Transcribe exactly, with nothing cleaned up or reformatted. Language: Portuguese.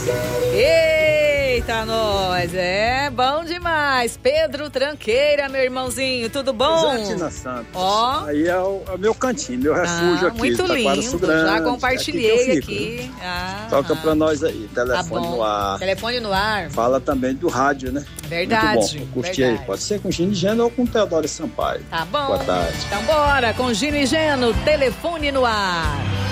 Eita, nós, é bom demais. Pedro Tranqueira, meu irmãozinho, tudo bom? Exatina Santos. Ó. Aí é o, é o meu cantinho, meu refúgio Ah, aqui. muito Taquara lindo, Grande, já compartilhei é aqui. aqui. Ah, Toca ah. pra nós aí, Tá telefone bom. no ar. Telefone no ar. Fala também do rádio, né? Verdade. Muito bom, eu curti verdade. aí. Pode ser com Gino Geno ou com Teodoro Sampaio. Tá bom. Boa tarde. Então bora com Gino e Geno, telefone no ar.